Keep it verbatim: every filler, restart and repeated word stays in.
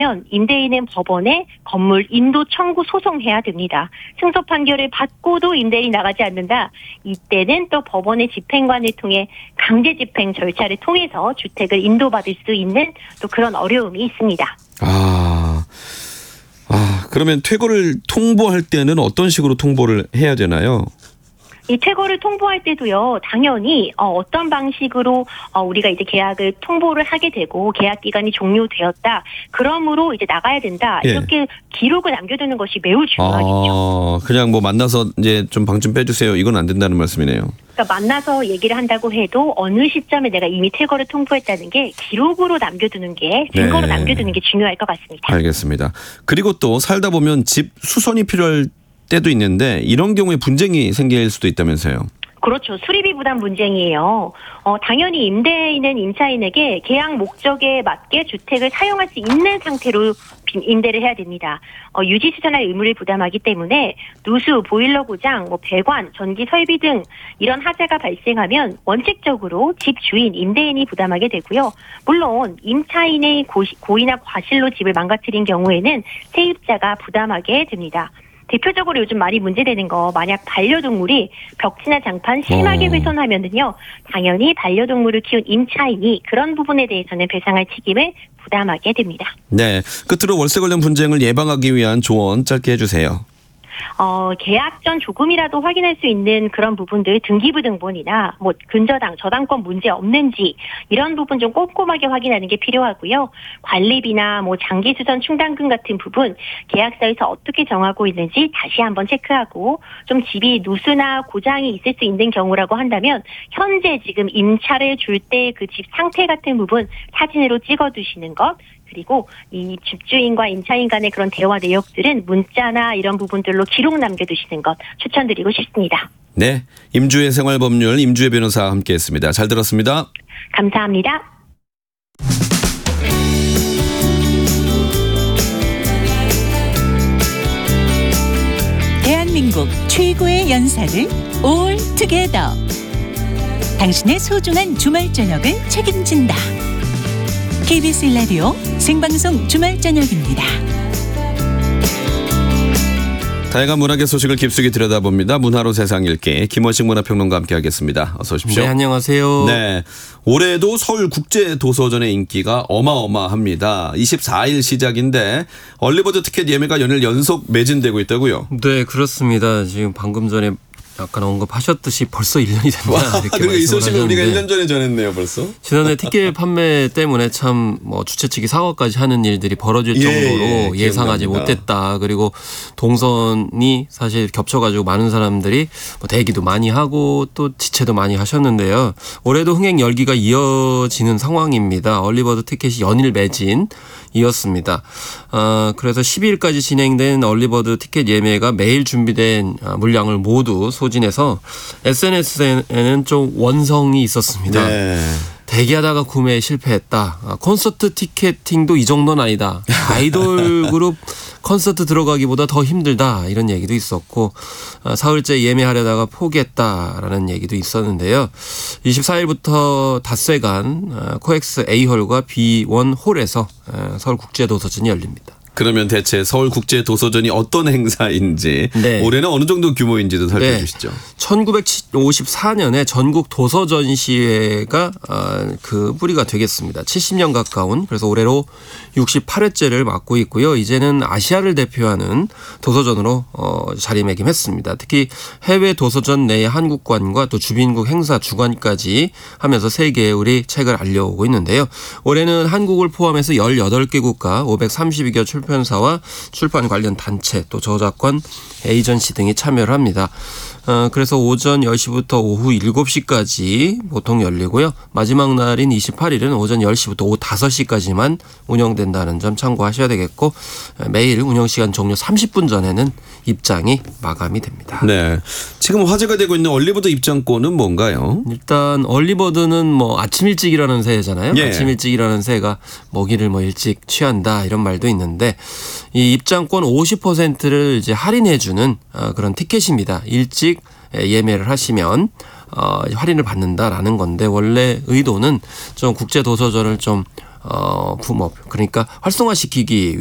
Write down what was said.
임대인은 법원에 건물 인도 청구 소송해야 됩니다. 승소 판결을 받고도 임대인이 나가지 않는다. 이때는 또 법원의 집행관을 통해 강제 집행 절차를 통해서 주택을 인도받을 수 있는 또 그런 어려움이 있습니다. 아, 아 그러면 퇴거를 통보할 때는 어떤 식으로 통보를 해야 되나요? 이 퇴거를 통보할 때도요, 당연히 어, 어떤 방식으로 어, 우리가 이제 계약을 통보를 하게 되고 계약 기간이 종료되었다. 그러므로 이제 나가야 된다. 예. 이렇게 기록을 남겨두는 것이 매우 중요하겠죠. 아, 그냥 뭐 만나서 이제 좀 방 좀 빼주세요. 이건 안 된다는 말씀이네요. 그러니까 만나서 얘기를 한다고 해도 어느 시점에 내가 이미 퇴거를 통보했다는 게 기록으로 남겨두는 게 증거로 네. 남겨두는 게 중요할 것 같습니다. 알겠습니다. 그리고 또 살다 보면 집 수선이 필요할 때도 있는데 이런 경우에 분쟁이 생길 수도 있다면서요. 그렇죠. 수리비 부담 분쟁이에요. 어, 당연히 임대인은 임차인에게 계약 목적에 맞게 주택을 사용할 수 있는 상태로 임대를 해야 됩니다. 어, 유지 수선할 의무를 부담하기 때문에 누수, 보일러 고장, 뭐 배관, 전기 설비 등 이런 하자가 발생하면 원칙적으로 집 주인, 임대인이 부담하게 되고요. 물론 임차인의 고시, 고의나 과실로 집을 망가뜨린 경우에는 세입자가 부담하게 됩니다. 대표적으로 요즘 많이 문제되는 거, 만약 반려동물이 벽지나 장판 심하게 어. 훼손하면은요, 당연히 반려동물을 키운 임차인이 그런 부분에 대해서는 배상할 책임을 부담하게 됩니다. 네, 끝으로 월세 관련 분쟁을 예방하기 위한 조언 짧게 해주세요. 어, 계약 전 조금이라도 확인할 수 있는 그런 부분들, 등기부등본이나 뭐 근저당, 저당권 문제 없는지 이런 부분 좀 꼼꼼하게 확인하는 게 필요하고요. 관리비나 뭐 장기 수선 충당금 같은 부분 계약서에서 어떻게 정하고 있는지 다시 한번 체크하고, 좀 집이 누수나 고장이 있을 수 있는 경우라고 한다면 현재 지금 임차를 줄 때 그 집 상태 같은 부분 사진으로 찍어두시는 것, 그리고 이 집주인과 임차인 간의 그런 대화 내역들은 문자나 이런 부분들로 기록 남겨두시는 것 추천드리고 싶습니다. 네, 임주의 생활법률 임주의 변호사와 함께했습니다. 잘 들었습니다. 감사합니다. 대한민국 최고의 연사를 올 투게더. 당신의 소중한 주말 저녁을 책임진다. 케이비에스 일 라디오 생방송 주말 저녁입니다. 다양한 문학의 소식을 깊숙이 들여다봅니다. 문화로 세상 읽기 김원식 문화평론가와 함께하겠습니다. 어서 오십시오. 네, 안녕하세요. 네, 올해도 서울국제도서전의 인기가 어마어마합니다. 이십사 일 시작인데 얼리버드 티켓 예매가 연일 연속 매진되고 있다고요? 네, 그렇습니다. 지금 방금 전에 약간 언급하셨듯이 벌써 일 년이 됐나 이렇게 그리고 이 소식을 우리가 일 년 하셨는데, 전에 전했네요, 벌써. 지난해 티켓 판매 때문에 참 뭐 주최 측이 사과까지 하는 일들이 벌어질 예, 정도로 예, 예상하지 기억납니다. 못했다. 그리고 동선이 사실 겹쳐가지고 많은 사람들이 뭐 대기도 많이 하고 또 지체도 많이 하셨는데요. 올해도 흥행 열기가 이어지는 상황입니다. 얼리버드 티켓이 연일 매진이었습니다. 어, 그래서 십이 일까지 진행된 얼리버드 티켓 예매가 매일 준비된 물량을 모두 소진해서 에스엔에스에는 좀 원성이 있었습니다. 네. 대기하다가 구매에 실패했다. 아, 콘서트 티켓팅도 이 정도는 아니다. 아이돌 그룹 콘서트 들어가기보다 더 힘들다. 이런 얘기도 있었고, 아, 사흘째 예매하려다가 포기했다라는 얘기도 있었는데요. 이십사 일부터 닷새간 아, 코엑스 A홀과 비 원 홀에서 아, 서울국제도서전이 열립니다. 그러면 대체 서울국제도서전이 어떤 행사인지, 네. 올해는 어느 정도 규모인지도 살펴주시죠. 네. 천구백오십사 년에 전국 도서전시회가 그 뿌리가 되겠습니다. 칠십 년 가까운, 그래서 올해로 육십팔 회째를 맞고 있고요. 이제는 아시아를 대표하는 도서전으로 자리매김했습니다. 특히 해외 도서전 내의 한국관과 또 주빈국 행사 주관까지 하면서 세계의 책을 알려오고 있는데요. 올해는 한국을 포함해서 열여덟 개 국가 오백삼십이 개 출판사와 출판 관련 단체 또 저작권 에이전시 등이 참여를 합니다. 어, 그래서 오전 열 시부터 오후 일곱 시까지 보통 열리고요. 마지막 날인 이십팔 일은 오전 열 시부터 오후 다섯 시까지만 운영된다는 점 참고하셔야 되겠고, 매일 운영시간 종료 삼십 분 전에는 입장이 마감이 됩니다. 네, 지금 화제가 되고 있는 얼리버드 입장권은 뭔가요? 일단 얼리버드는 뭐 아침 일찍이라는 새잖아요. 예. 아침 일찍이라는 새가 먹이를 뭐 일찍 취한다 이런 말도 있는데, 이 입장권 오십 퍼센트를 이제 할인해주는 그런 티켓입니다. 일찍 예매를 하시면 어, 할인을 받는다라는 건데, 원래 의도는 좀 국제도서전을 좀 어, 붐업 그러니까 활성화시키기